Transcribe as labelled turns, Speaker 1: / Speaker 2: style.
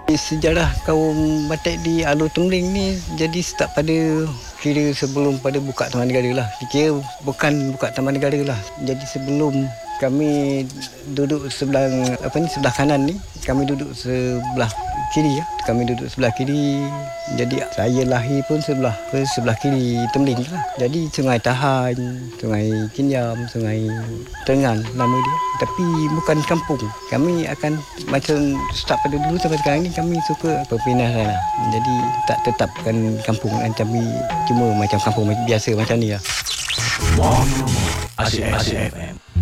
Speaker 1: Sejarah kaum Batak di Alor Tungling ni jadi start pada kira sebelum pada buka Taman Negara lah. Kira bukan buka Taman Negara lah. Jadi sebelum kami duduk sebelah sebelah kanan ni, kami duduk sebelah kiri ya. Kami duduk sebelah kiri. Jadi saya lahir pun sebelah kiri Tungling lah. Jadi Sungai Tahan, Sungai Kinyam, Sungai Tengan nama dia. Tapi bukan kampung. Kami akan macam start pada dulu sampai sekarang ni kami suka perpindahan lah. Jadi tak tetapkan kampung macam ni, cuma macam kampung biasa macam ni lah.
Speaker 2: Asyik FM.